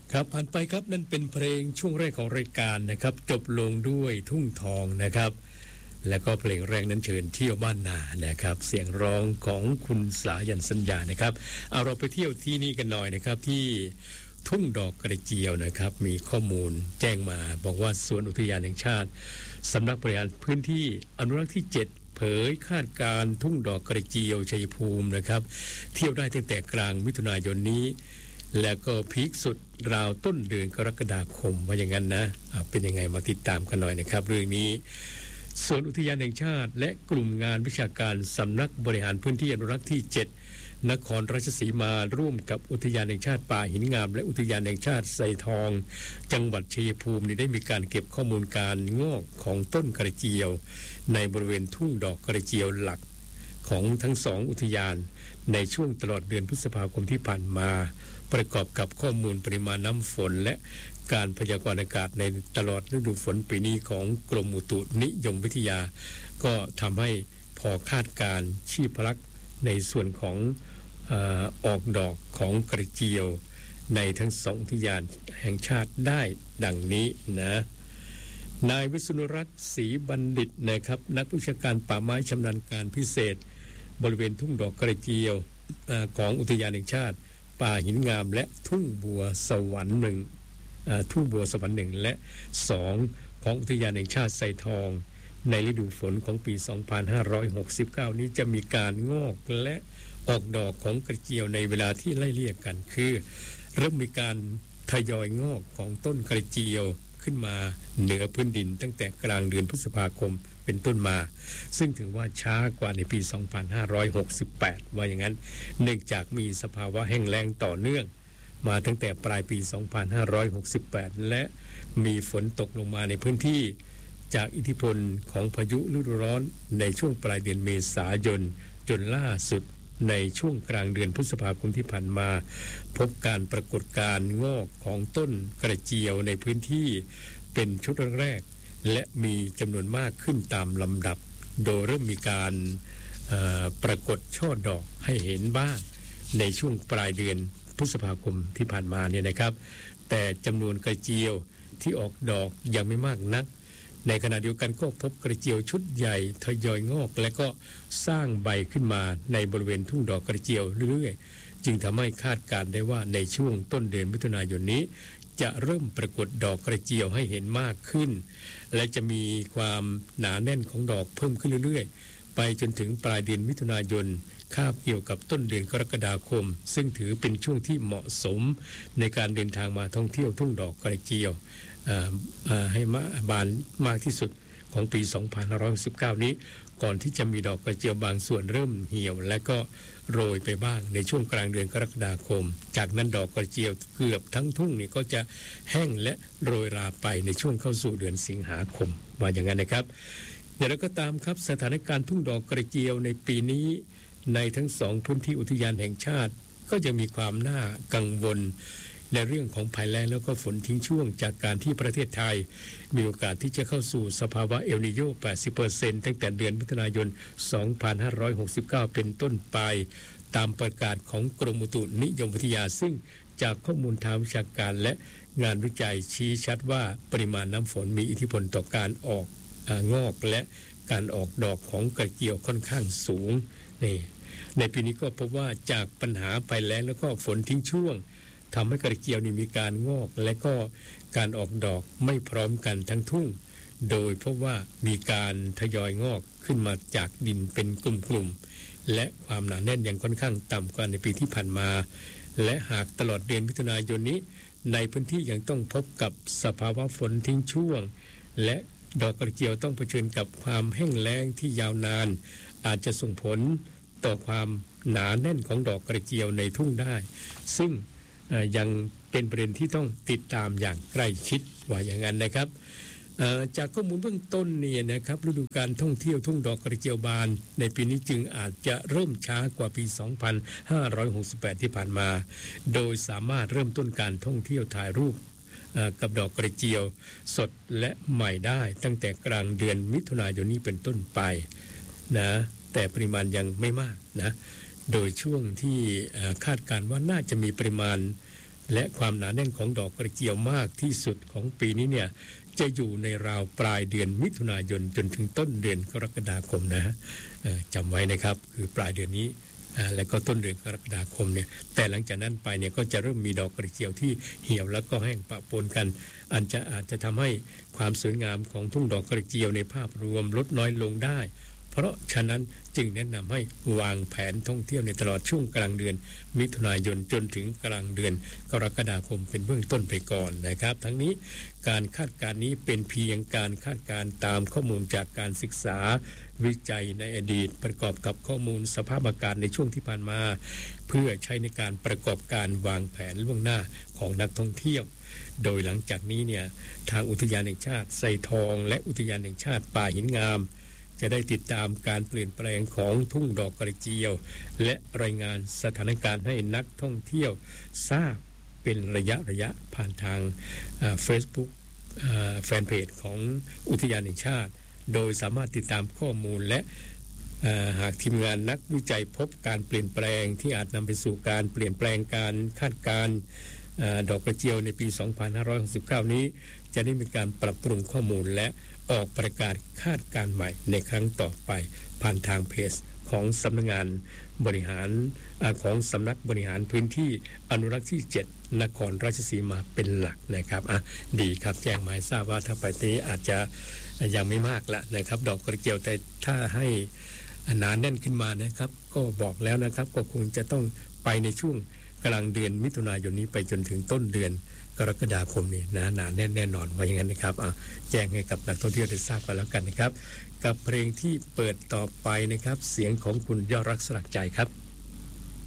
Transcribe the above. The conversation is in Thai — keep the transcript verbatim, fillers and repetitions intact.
ครับผ่านไปครับนั่นเป็นเพลงช่วงแรกของรายการนะครับจบลงด้วยทุ่งทองนะครับแล้วก็เพลงแรกนั้นเชิญเที่ยวบ้านนานะครับเสียงร้องของคุณสายันสัญญานะครับเอาเราไปเที่ยวที่นี่กันหน่อยนะครับที่ทุ่งดอกกระเจียวนะครับมีข้อมูลแจ้งมาบอกว่าสวนอุทยานแห่งชาติสำนักบริหารพื้นที่อนุรักษ์ที่เจ็ดเผยคาดการทุ่งดอกกระเจียวชัยภูมินะครับเที่ยวได้ตั้งแต่กลางมิถุนายนนี้แล้วก็พีคสุดราวต้นเดือนกรกฎาคมว่าอย่างนั้นนะเป็นยังไงมาติดตามกันหน่อยนะครับเรื่องนี้ส่วนอุทยานแห่งชาติและกลุ่มงานวิชาการสำนักบริหารพื้นที่อนุรักษ์ที่เจ็ดนครราชสีมาร่วมกับอุทยานแห่งชาติป่าหินงามและอุทยานแห่งชาติไซทองจังหวัดชัยภูมิได้มีการเก็บข้อมูลการงอกของต้นกระเจียวในบริเวณทุ่งดอกกระเจียวหลักของทั้งสองอุทยานในช่วงตลอดเดือนพฤษภาคมที่ผ่านมาประกอบกับข้อมูลปริมาณน้ำฝนและการพยากรณ์อากาศในตลอดฤดูฝนปีนี้ของกรมอุตุนิยมวิทยาก็ทำให้พอคาดการชีพลักษณ์ในส่วนของเอ่อออกดอกของกระเจียวในทั้งสองอุทยานแห่งชาติได้ดังนี้นะนายวิษณุรัตน์ศรีบัณฑิตนะครับนักวิชาการป่าไม้ชำนาญการพิเศษบริเวณทุ่งดอกกระเจียวของอุทยานแห่งชาติป่าหินงามและทุ่งบัวสวรรค์หนึ่งทุ่งบัวสวรรค์หนึ่งและสองของอุทยานแห่งชาติไซทองในฤดูฝนของปีสองพันห้าร้อยหกสิบเก้านี้จะมีการงอกและออกดอกของกระเจียวในเวลาที่ไล่เลี่ยกันคือเริ่มมีการทยอยงอกของต้นกระเจียวขึ้นมาเหนือพื้นดินตั้งแต่กลางเดือนพฤษภาคมเป็นต้นมาซึ่งถือว่าช้ากว่าในปีสองพันห้าร้อยหกสิบแปดว่าอย่างนั้นเนื่องจากมีสภาวะแห้งแล้งต่อเนื่องมาตั้งแต่ปลายปีสองพันห้าร้อยหกสิบแปดและมีฝนตกลงมาในพื้นที่จากอิทธิพลของพายุฤดูร้อนในช่วงปลายเดือนเมษายนจนล่าสุดในช่วงกลางเดือนพฤษภาคมที่ผ่านมาพบการปรากฏการณ์งอกของต้นกระเจียวในพื้นที่เป็นชุดแรกและมีจำนวนมากขึ้นตามลำดับโดยเริ่มมีการปรากฏช่อดอกให้เห็นบ้างในช่วงปลายเดือนพฤษภาคมที่ผ่านมาเนี่ยนะครับแต่จำนวนกระเจียวที่ออกดอกยังไม่มากนักในขณะเดียวกันก็พบกระเจียวชุดใหญ่ทยอยงอกและก็สร้างใบขึ้นมาในบริเวณทุ่งดอกกระเจียวเรื่อยๆจึงทำให้คาดการได้ว่าในช่วงต้นเดือนมิถุนายนนี้จะเริ่มปรากฏดอกกระเจียวให้เห็นมากขึ้นและจะมีความหนาแน่นของดอกเพิ่มขึ้นเรื่อยๆไปจนถึงปลายเดือนมิถุนายนคาบเกี่ยวกับต้นเดือนกรกฎาคมซึ่งถือเป็นช่วงที่เหมาะสมในการเดินทางมาท่องเที่ยวทุ่งดอกกระเจียวให้มาบานมากที่สุดของปีสองพันห้าร้อยสิบเก้านี้ก่อนที่จะมีดอกกระเจียวบางส่วนเริ่มเหี่ยวและก็โรยไปบ้างในช่วงกลางเดือนกรกฎาคมจากนั้นดอกกระเจียวเกือบทั้งทุ่งนี่ก็จะแห้งและโรยราไปในช่วงเข้าสู่เดือนสิงหาคมว่าอย่างนั้นนะครับอย่างไรก็ตามครับสถานการณ์ทุ่งดอกกระเจียวในปีนี้ในทั้งสองพื้นที่อุทยานแห่งชาติก็จะมีความน่ากังวลในเรื่องของภัยแล้งแล้วก็ฝนทิ้งช่วงจากการที่ประเทศไทยมีโอกาสที่จะเข้าสู่สภาวะเอลนีโญ แปดสิบเปอร์เซ็นต์ ตั้งแต่เดือนมิถุนายนสองพันห้าร้อยหกสิบเก้าเป็นต้นไปตามประกาศของกรมอุตุนิยมวิทยาซึ่งจากข้อมูลทางวิชาการและงานวิจัยชี้ชัดว่าปริมาณน้ำฝนมีอิทธิพลต่อการออกงอกและการออกดอกของกระเจียวค่อนข้างสูงนี่ในปีนี้ก็พบว่าจากปัญหาภัยแล้งแล้วก็ฝนทิ้งช่วงทำให้กระเจียวนี่มีการงอกและก็การออกดอกไม่พร้อมกันทั้งทุ่งโดยพบว่ามีการทยอยงอกขึ้นมาจากดินเป็นกลุ่มๆและความหนาแน่นยังค่อนข้างต่ำกว่าในปีที่ผ่านมาและหากตลอดเดือนมิถุนายนนี้ในพื้นที่ยังต้องพบกับสภาวะฝนทิ้งช่วงและดอกกระเจียวต้องเผชิญกับความแห้งแล้งที่ยาวนานอาจจะส่งผลต่อความหนาแน่นของดอกกระเจียวในทุ่งได้ซึ่งยังเป็นประเด็นที่ต้องติดตามอย่างใกล้ชิดว่าอย่างนั้นนะครับจากข้อมูลเบื้องต้นเนี่ยนะครับฤดูการท่องเที่ยวทุ่งดอกกระเจียวบานในปีนี้จึงอาจจะเริ่มช้ากว่าปีสองพันห้าร้อยหกสิบแปดที่ผ่านมาโดยสามารถเริ่มต้นการท่องเที่ยวถ่ายรูปกับดอกกระเจียวสดและใหม่ได้ตั้งแต่กลางเดือนมิถุนายนนี้เป็นต้นไปนะแต่ปริมาณยังไม่มากนะโดยช่วงที่คาดการณ์ว่าน่าจะมีปริมาณและความหนาแน่นของดอกกระเจียวมากที่สุดของปีนี้เนี่ยจะอยู่ในราวปลายเดือนมิถุนายนจนถึงต้นเดือนกรกฎาคมนะฮะจำไว้นะครับคือปลายเดือนนี้แล้วก็ต้นเดือนกรกฎาคมเนี่ยแต่หลังจากนั้นไปเนี่ยก็จะเริ่มมีดอกกระเจียวที่เหี่ยวแล้วก็แห้งปะปนกันอันจะอาจจะทำให้ความสวยงามของทุ่งดอกกระเจียวในภาพรวมลดน้อยลงได้เพราะฉะนั้นจึงแนะนำให้วางแผนท่องเที่ยวในตลอดช่วงกลางเดือนมิถุนายนจนถึงกลางเดือนกรกฎาคมเป็นเบื้องต้นไปก่อนนะครับทั้งนี้การคาดการณ์นี้เป็นเพียงการคาดการณ์ตามข้อมูลจากการศึกษาวิจัยในอดีตประกอบกับข้อมูลสภาพอากาศในช่วงที่ผ่านมาเพื่อใช้ในการประกอบการวางแผนล่วงหน้าของนักท่องเที่ยวโดยหลังจากนี้เนี่ยทางอุทยานแห่งชาติไซทองและอุทยานแห่งชาติป่าหินงามจะได้ติดตามการเปลี่ยนแปลงของทุ่งดอกกระเจียวและรายงานสถานการณ์ให้นักท่องเที่ยวทราบเป็นระยะระยะผ่านทางเฟซบุ๊กแฟนเพจของอุทยานแห่งชาติโดยสามารถติดตามข้อมูลและหากทีมงานนักวิจัยพบการเปลี่ยนแปลงที่อาจนำไปสู่การเปลี่ยนแปลงการคาดการณ์ดอกกระเจียวในปี สองพันห้าร้อยหกสิบเก้า นี้จะได้มีการปรับปรุงข้อมูลและออกประกาศคาดการณ์ใหม่ในครั้งต่อไปผ่านทางเพจของสำนักงานบริหารของสำนักบริหารพื้นที่อนุรักษ์ที่เจ็ดนครราชสีมาเป็นหลักนะครับอ่ะดีครับแจ้งมาให้ทราบว่าถ้าไปนี้อาจจะยังไม่มากละนะครับดอกกระเจียวแต่ถ้าให้หนาแน่นขึ้นมานะครับก็บอกแล้วนะครับก็คงจะต้องไปในช่วงกลางเดือนมิถุนายนนี้ไปจนถึงต้นเดือนกรกฎาคมนี้นะหนาแน่นแน่นอนว่าอย่างนั้นนะครับอ่ะแจ้งให้กับนักท่องเที่ยวได้ทราบกันแล้วกันนะครับกับเพลงที่เปิดต่อไปนะครับเสียงของคุณยอดรักสลักใจครับ